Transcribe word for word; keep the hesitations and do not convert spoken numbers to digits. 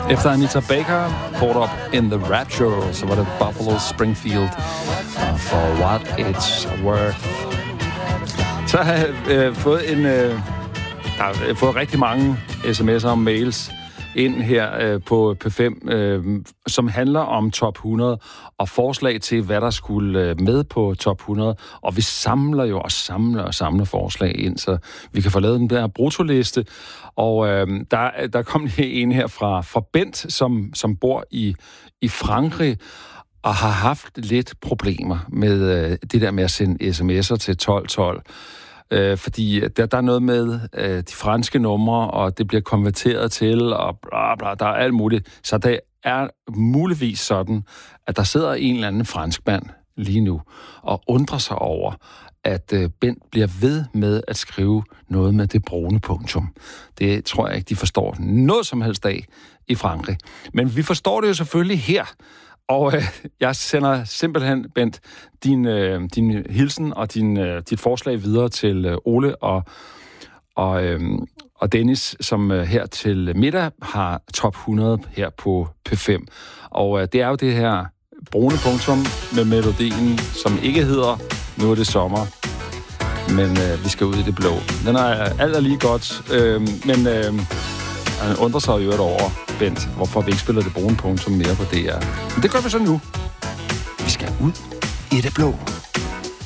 Efter Anita Baker, Caught Up in the Rapture, så var det Buffalo Springfield uh, For What It's Worth. Så har jeg øh, fået en... Øh, jeg har fået rigtig mange sms'er og mails ind her øh, på P fem, øh, som handler om top hundrede og forslag til, hvad der skulle øh, med på top hundrede. Og vi samler jo og samler og samler forslag ind, så vi kan få lavet den der brutoliste. Og øh, der, der kom en her fra, fra Bent, som, som bor i, i Frankrig, og har haft lidt problemer med øh, det der med at sende sms'er til tolv tolv. Øh, fordi der, der er noget med øh, de franske numre, og det bliver konverteret til, og bla bla, der er alt muligt. Så det er muligvis sådan, at der sidder en eller anden franskmand lige nu, og undrer sig over, at øh, Bent bliver ved med at skrive noget med det brune punktum. Det tror jeg ikke, de forstår noget som helst af i Frankrig. Men vi forstår det jo selvfølgelig her. Og øh, jeg sender simpelthen, Bent, din, øh, din hilsen og din, øh, dit forslag videre til øh, Ole og, og, øh, og Dennis, som øh, her til middag har top hundrede her på P fem. Og øh, det er jo det her brune punktum med melodien, som ikke hedder Nu er det sommer, men øh, vi skal ud i det blå. Den er alt er lige godt, øh, men... Øh, Han undrer sig jo over, Bent, hvorfor vi ikke spiller det brune punktum mere på D R. Men det gør vi så nu. Vi skal ud i det blå.